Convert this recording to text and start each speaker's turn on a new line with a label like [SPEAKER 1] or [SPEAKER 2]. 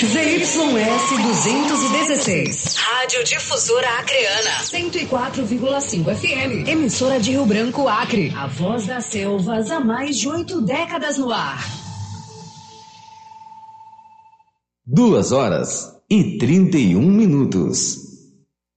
[SPEAKER 1] ZYS 216.
[SPEAKER 2] Rádio Difusora Acreana.
[SPEAKER 1] 104,5 FM. Emissora de Rio Branco, Acre. A voz das selvas há mais de 8 décadas no ar.
[SPEAKER 3] 2 horas e 31 minutos.